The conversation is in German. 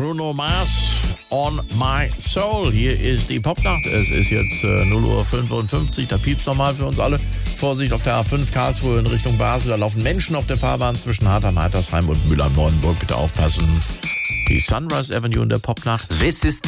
Bruno Mars, On My Soul. Hier ist die Popnacht. Es ist jetzt 0:55 Uhr. Da piept's nochmal für uns alle. Vorsicht auf der A5 Karlsruhe in Richtung Basel. Da laufen Menschen auf der Fahrbahn zwischen Hartheim, Heitersheim und Müller-Neuenburg. Bitte aufpassen. Die Sunrise Avenue in der Popnacht. This is